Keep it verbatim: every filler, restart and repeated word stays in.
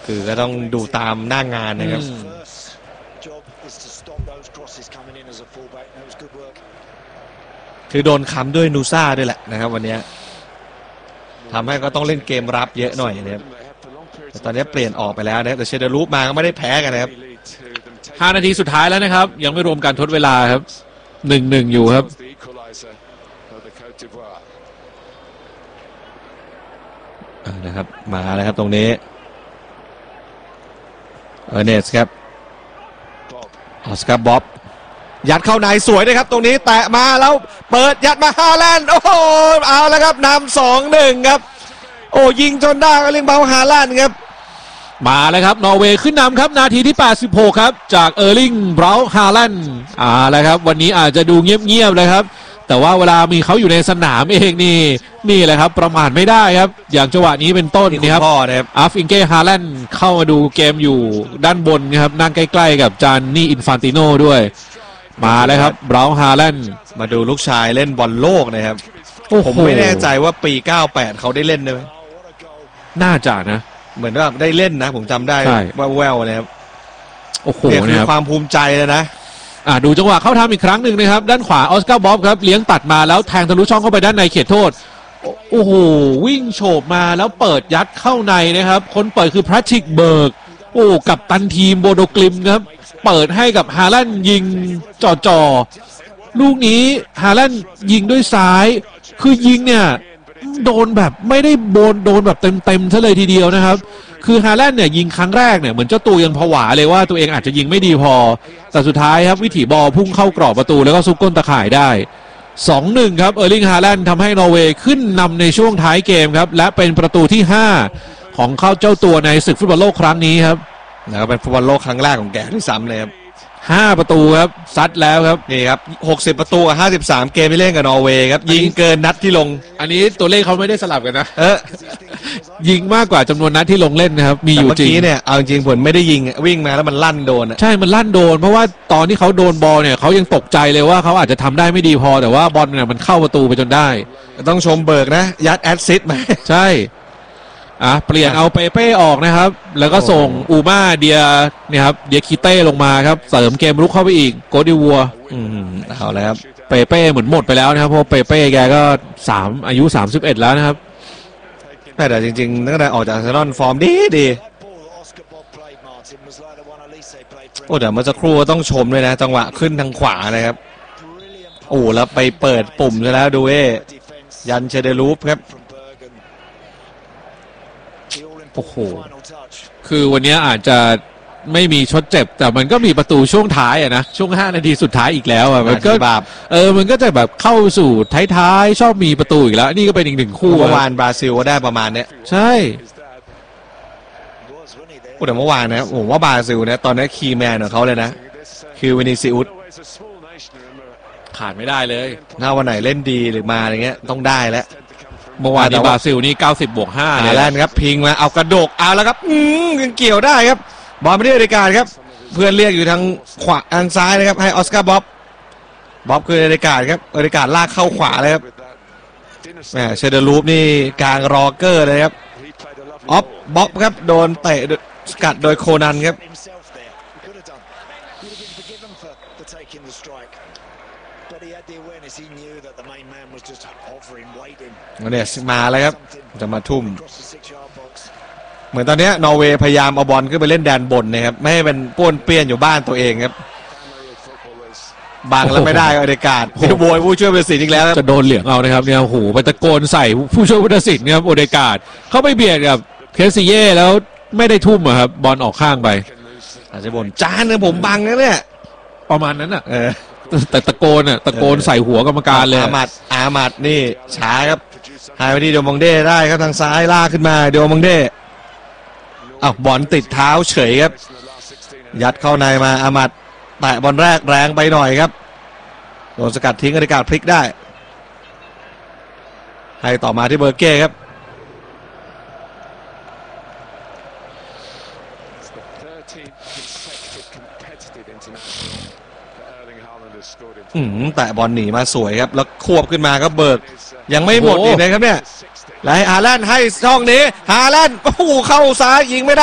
คือก็ต้องดูตามหน้างานนะครับคือโดนค้ำด้วยนูซ่าด้วยแหละนะครับวันนี้ทำให้ก็ต้องเล่นเกมรับเยอะหน่อยนะครับแต่ตอนนี้เปลี่ยนออกไปแล้วนะแต่เชเดรูปมาก็ไม่ได้แพ้กันนะครับห้านาทีสุดท้ายแล้วนะครับยังไม่รวมการทดเวลาครับหนึ่งหนึ่งอยู่ครับนะครับมาแล้วครับตรงนี้เออร์เนสครับออสการ์บ๊อบยัดเข้าในสวยนะครับตรงนี้แตะมาแล้วเปิดยัดมาฮาแลนด์โอ้โหเอาแล้วครับนำสองหนึ่งครับโอ้ยิงจนได้ก็เลี้ยงเบาฮาแลนด์ครับมาแล้วครับนอร์เวย์ขึ้นนำครับนาทีที่แปดสิบหกครับจากเออร์ลิงเบราฮาแลนด์อ่าแล้วครับวันนี้อาจจะดูเงียบๆเลยครับแต่ว่าเวลามีเขาอยู่ในสนามเองนี่นี่แหละครับประมาทไม่ได้ครับอย่างจังหวะนี้เป็นต้นนี่ครับอัฟอิงเก้ฮาแลนด์เข้ามาดูเกมอยู่ด้านบนนะครับนั่งใกล้ๆกับจานนี่อินฟานติโน่ด้วยมาแล้วครับเบราฮาแลนด์มาดูลูกชายเล่นบอลโลกนะครับผมไม่แน่ใจว่าปีเก้าสิบแปดเขาได้เล่นไหมน่าจะนะเหมือนว่าได้เล่นนะผมจำได้ว่าแววนะครับโอ้โหนี่คือความภูมิใจเลยนะอ่าดูจังหวะเข้าทำอีกครั้งหนึ่งนะครับด้านขวาออสการ์บ๊อบครับเลี้ยงตัดมาแล้วแทงทะลุช่องเข้าไปด้านในเขตโทษโอ้โหวิ่งโฉบมาแล้วเปิดยัดเข้าในนะครับคนเปิดคือพราชิกเบิร์กโอ้กับตันทีมโบโดกลิมครับเปิดให้กับฮาแลนด์ยิงจ่อๆลูกนี้ฮาแลนด์ยิงด้วยซ้ายคือยิงเนี่ยโดนแบบไม่ได้โดนโดนแบบเต็มๆซะเลยทีเดียวนะครับคือฮาแลนด์เนี่ยยิงครั้งแรกเนี่ยเหมือนเจ้าตัวยังผวาเลยว่าตัวเองอาจจะยิงไม่ดีพอแต่สุดท้ายครับวิถีบอลพุ่งเข้ากรอบประตูแล้วก็ซุกก้นตะข่ายได้ สองหนึ่ง ครับเออร์ลิงฮาแลนด์ทำให้นอร์เวย์ขึ้นนำในช่วงท้ายเกมครับและเป็นประตูที่ห้าของเขาเจ้าตัวในศึกฟุตบอลโลกครั้งนี้ครับแล้วเป็นฟุตบอลโลกครั้งแรกของแกที่ซ้ำเลยครับห้าประตูครับซัดแล้วครับนี่ครับหกสิบประตูกับห้าสิบสามเกมที่เล่นกับนอร์เวย์ครับยิงเกินนัดที่ลงอันนี้ตัวเลขเขาไม่ได้สลับกันนะเออยิงมากกว่าจำนวนนัดที่ลงเล่นนะครับมีอยู่จริงเมื่อกี้เนี่ยเอาจริงผลไม่ได้ยิงวิ่งมาแล้วมันลั่นโดนใช่มันลั่นโดนเพราะว่าตอนที่เขาโดนบอลเนี่ยเขายังตกใจเลยว่าเขาอาจจะทำได้ไม่ดีพอแต่ว่าบอลเนี่ยมันเข้าประตูไปจนได้ต้องชมเบิร์กนะยัดแอสซิสต์มาใช่อ่ะเปลี่ยนเอาเปเป้ออกนะครับแล้วก็ส่งอูม่าเดียเนี่ยครับเดียคิเต้ลงมาครับเสริมเกมรุกเข้าไปอีกโกดิวัวอืมเอาแล้วครับเปเป้เหมือนหมดไปแล้วนะครับเพราะเปเป้แกก็สามอายุสามสิบเอ็ดแล้วนะครับแต่จริงๆตั้งแต่ออกจากอาร์เซนอลฟอร์มดีดีโอ้เดี๋ยวเมื่อสักครู่ต้องชมด้วยนะจังหวะขึ้นทางขวานะครับโอ้แล้วไปเปิดปุ่มซะแล้วดูเอยันเชเดรูปครับโอ้โหคือวันนี้อาจจะไม่มีชดเจ็บแต่มันก็มีประตูช่วงท้ายอะนะช่วงห้านาทีสุดท้ายอีกแล้วอะมันก็แบบเออมันก็จะแบบเข้าสู่ท้ายๆชอบมีประตูอีกแล้วนี่ก็เป็นอีกหนึ่งคู่เมื่อวานบราซิลก็ได้ประมาณเนี้ยใช่โอ้แต่เมื่อวานนะผมว่าบราซิลเนี่ยตอนนี้คีย์แมนของเขาเลยนะคือวินิซิอุสขาดไม่ได้เลยถ้าวันไหนเล่นดีหรือมาอะไรเงี้ยต้องได้แล้วเมื่อวานนี้บราซิลนี่เก้าสิบบวกห้าเนี่ยแหละครับพิงมาเอากระโดกเอาแล้วครับอืมเกี่ยวได้ครับบอลไม่ได้บริการครับเพื่อนเรียกอยู่ทางขวาทางซ้ายนะครับให้ออสการ์บ๊อบบ๊อบคือบริการครับบริการลากเข้าขวาเลยครับแหมเชเดอร์ลูปนี่กลางรอเกอร์เลยครับออฟบ๊อบครับโดนเตะสกัดโดยโคนันครับเนี่ยมาแล้วครับจะมาทุ่มเหมือนตอนนี้นอร์เวย์พยายามเอาบอลขึ้นไปเล่นแดนบนนะครับไม่ให้เป็นป้วนเปี้ยนอยู่บ้านตัวเองครับบังแล้วไม่ได้อเดกาดโวยผู้ช่วยผู้ตัดสินอีกแล้วจะโดนเหลืองเอานะครับเนี่ยโอ้โหไปตะโกนใส่ผู้ช่วยผู้ตัดสินครับอเดกาดเข้าไปเบียดกับเคสซิเย่แล้วไม่ได้ทุ่มอะครับบอลออกข้างไปอาจจะบ่นจานนะผมบังนะเนี่ยประมาณนั้นอะแต่ตะโกนอะตะโกนใส่หัวกรรมการเลยอามัดอามัดนี่ช้าครับหายไปที่เดียวมองเด้ได้ครับทางซ้ายลากขึ้นมาเดียวมองเด้อ้าวบอลติดเท้าเฉยครับยัดเข้าในมาอามัดแตะบอลแรกแรงไปหน่อยครับโดนสกัดทิ้งอากาศพลิกได้ให้ต่อมาที่เบอร์เก้ครับอืมแต่บอลหนีมาสวยครับแล้วควบขึ้นมาก็เบิร์กยังไม่หมดอีกนะครับเนี่ยและฮาแลนด์ให้ช่องนี้ฮาแลนด์โอ้โหเข้าซ้ายยิงไม่ได้